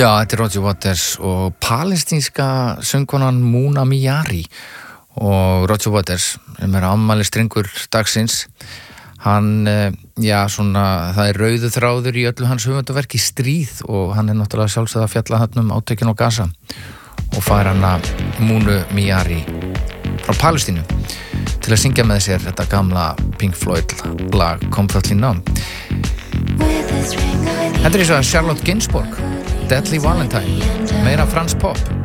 Já, þetta Roger Waters og palestínska söngkonan Muna Miyari og Roger Waters sem afmælisdrengur dagsins. Hann, svona, það rauðu þráður í öllu hans höfundarverki stríð og hann náttúrulega sjálfsögð að fjalla hann átökin á Gaza og fær hana Munu Miyari frá Palestínu til að syngja með sér þetta gamla Pink Floyd lag Completely Numb. Þetta svo Charlotte Gainsbourg, Deadly Valentine, meira Frans Pop.